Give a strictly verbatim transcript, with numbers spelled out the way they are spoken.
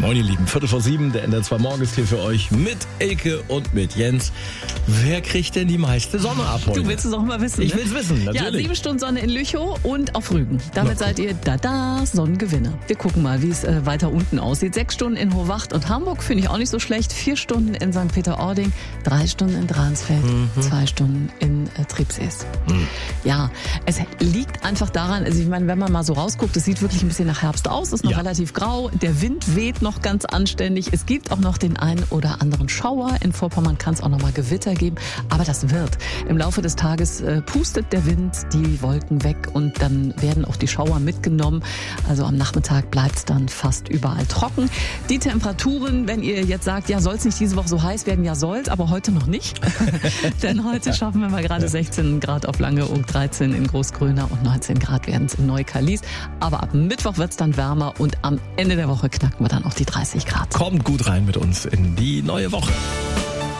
Moin ihr Lieben, Viertel vor sieben, der N D R zwei Morgen ist hier für euch mit Elke und mit Jens. Wer kriegt denn die meiste Sonne ab heute? Du willst es auch mal wissen, Ich ne? will es wissen, natürlich. Ja, sieben Stunden Sonne in Lüchow und auf Rügen. Damit Na, seid ihr da da Sonnengewinner. Wir gucken mal, wie es äh, weiter unten aussieht. Sechs Stunden in Hohwacht und Hamburg finde ich auch nicht so schlecht. Vier Stunden in Sankt Peter-Ording, drei Stunden in Dransfeld, mhm. zwei Stunden in äh, Tribsees. Mhm. Ja, es liegt einfach daran, also ich meine, wenn man mal so rausguckt, es sieht wirklich ein bisschen nach Herbst aus, ist noch Ja. relativ grau, der Wind weht noch ganz anständig. Es gibt auch noch den einen oder anderen Schauer. In Vorpommern kann es auch noch mal Gewitter geben, aber das wird. Im Laufe des Tages äh, pustet der Wind die Wolken weg und dann werden auch die Schauer mitgenommen. Also am Nachmittag bleibt es dann fast überall trocken. Die Temperaturen, wenn ihr jetzt sagt, ja, soll es nicht diese Woche so heiß werden, ja soll's, aber heute noch nicht. Denn heute schaffen wir mal gerade sechzehn Grad auf Langeoog, dreizehn in Großgröner und neunzehn Grad werden es in Neukalis. Aber ab Mittwoch wird es dann wärmer und am Ende der Woche knacken wir dann auch die dreißig Grad. Kommt gut rein mit uns in die neue Woche.